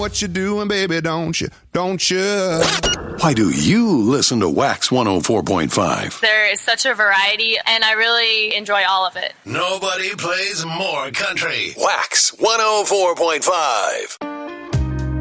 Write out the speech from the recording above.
what you're doing, baby, don't you? Don't you? Why do you listen to Wax 104.5? There is such a variety, and I really enjoy all of it. Nobody plays more country. Wax 104.5.